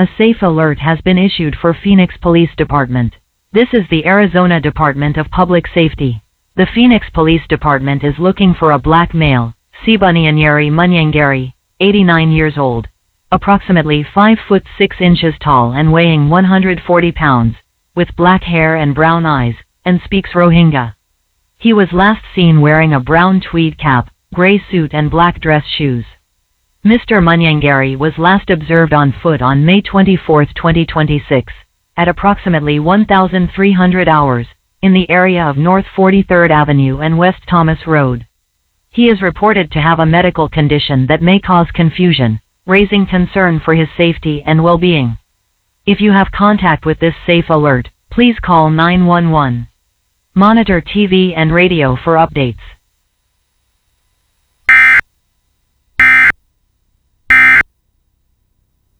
A safe alert has been issued for Phoenix Police Department. This is the Arizona Department of Public Safety. The Phoenix Police Department is looking for a black male, Sibanianyeri Munyangeri, 89 years old, approximately 5 foot 6 inches tall and weighing 140 pounds, with black hair and brown eyes, and speaks Rohingya. He was last seen wearing a brown tweed cap, gray suit and black dress shoes. Mr. Munyangeri was last observed on foot on May 24, 2026, at approximately 1,300 hours, in the area of North 43rd Avenue and West Thomas Road. He is reported to have a medical condition that may cause confusion, raising concern for his safety and well-being. If you have contact with this safe alert, please call 911. Monitor TV and radio for updates.